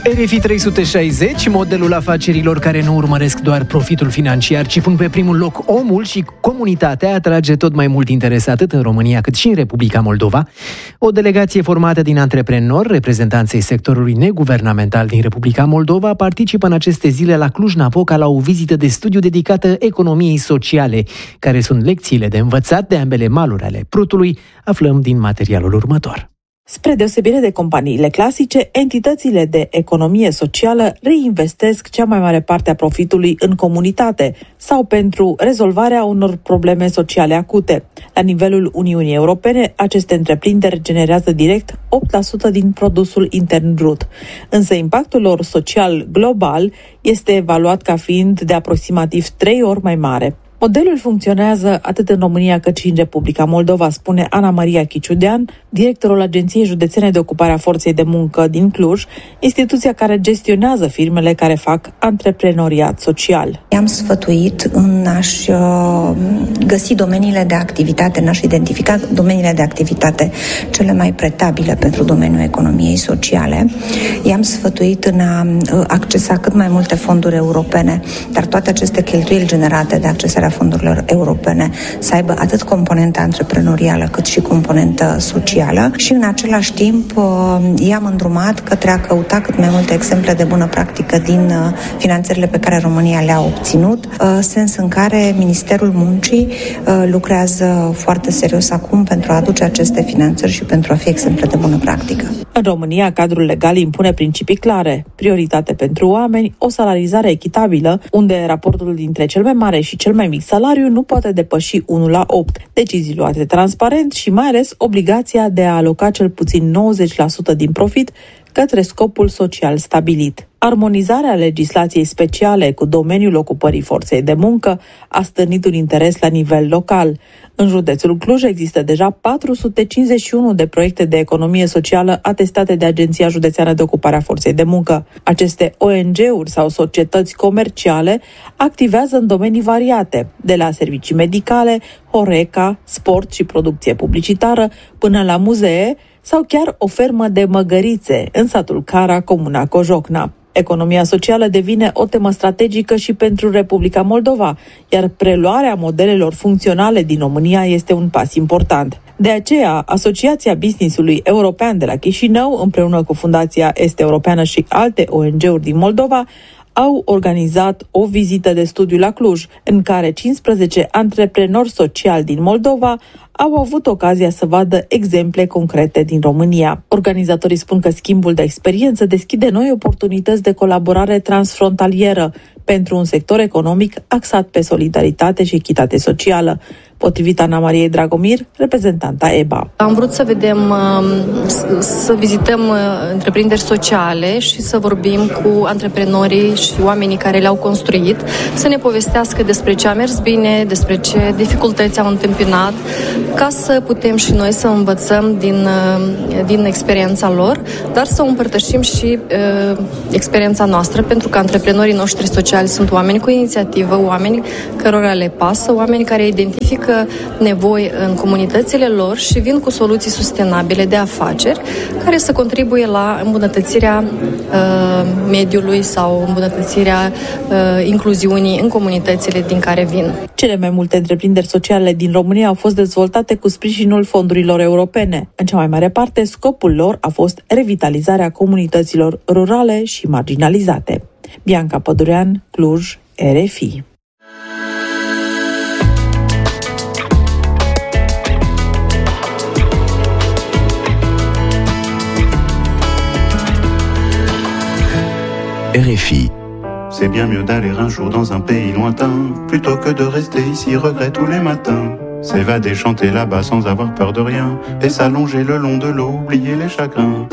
RFI 360, modelul afacerilor care nu urmăresc doar profitul financiar, ci pun pe primul loc omul și comunitatea, atrage tot mai mult interes atât în România cât și în Republica Moldova. O delegație formată din antreprenori, reprezentanței sectorului neguvernamental din Republica Moldova, participă în aceste zile la Cluj-Napoca la o vizită de studiu dedicată economiei sociale. Care sunt lecțiile de învățat de ambele maluri ale Prutului, aflăm din materialul următor. Spre deosebire de companiile clasice, entitățile de economie socială reinvestesc cea mai mare parte a profitului în comunitate sau pentru rezolvarea unor probleme sociale acute. La nivelul Uniunii Europene, aceste întreprinderi generează direct 8% din produsul intern brut. Însă impactul lor social global este evaluat ca fiind de aproximativ 3 ori mai mare. Modelul funcționează atât în România cât și în Republica Moldova, spune Ana Maria Chiciudean, directorul Agenției Județene de Ocupare a Forței de Muncă din Cluj, instituția care gestionează firmele care fac antreprenoriat social. I-am sfătuit în a-și găsi domeniile de activitate, în a-și identifica domeniile de activitate cele mai pretabile pentru domeniul economiei sociale. I-am sfătuit în a accesa cât mai multe fonduri europene, dar toate aceste cheltuieli generate de accesarea fondurilor europene să aibă atât componenta antreprenorială cât și componenta socială și în același timp i-am îndrumat către a căuta cât mai multe exemple de bună practică din finanțările pe care România le-a obținut, sens în care Ministerul Muncii lucrează foarte serios acum pentru a aduce aceste finanțări și pentru a fi exemple de bună practică. În România, cadrul legal impune principii clare, prioritate pentru oameni, o salarizare echitabilă, unde raportul dintre cel mai mare și cel mai mic salariu nu poate depăși 1:8. Decizii luate transparent și mai ales obligația de a aloca cel puțin 90% din profit către scopul social stabilit. Armonizarea legislației speciale cu domeniul ocupării forței de muncă a stârnit un interes la nivel local. În județul Cluj există deja 451 de proiecte de economie socială atestate de Agenția Județeană de Ocupare a Forței de Muncă. Aceste ONG-uri sau societăți comerciale activează în domenii variate, de la servicii medicale, Horeca, sport și producție publicitară, până la muzee sau chiar o fermă de măgărițe în satul Cara, comuna Cojocna. Economia socială devine o temă strategică și pentru Republica Moldova, iar preluarea modelelor funcționale din România este un pas important. De aceea, Asociația Business-ului European de la Chișinău, împreună cu Fundația Est Europeană și alte ONG-uri din Moldova, au organizat o vizită de studiu la Cluj, în care 15 antreprenori sociali din Moldova au avut ocazia să vadă exemple concrete din România. Organizatorii spun că schimbul de experiență deschide noi oportunități de colaborare transfrontalieră pentru un sector economic axat pe solidaritate și echitate socială, potrivit Ana Mariei Dragomir, reprezentanta EBA. Am vrut să vedem, să vizităm întreprinderi sociale și să vorbim cu antreprenorii și oamenii care le-au construit, să ne povestească despre ce a mers bine, despre ce dificultăți au întâmpinat, ca să putem și noi să învățăm din experiența lor, dar să împărtășim și experiența noastră, pentru că antreprenorii noștri sociali sunt oameni cu inițiativă, oameni cărora le pasă, oameni care identifică nevoi în comunitățile lor și vin cu soluții sustenabile de afaceri care să contribuie la îmbunătățirea mediului sau îmbunătățirea incluziunii în comunitățile din care vin. Cele mai multe întreprinderi sociale din România au fost dezvoltate cu sprijinul fondurilor europene. În cea mai mare parte, scopul lor a fost revitalizarea comunităților rurale și marginalizate. Bianca Pădurean, Cluj, RFI. RFI. C'est bien mieux d'aller un jour dans un pays lointain, plutôt que de rester ici regret tous les matins. S'évader, chanter là-bas sans avoir peur de rien, et s'allonger le long de l'eau, oublier les chagrins.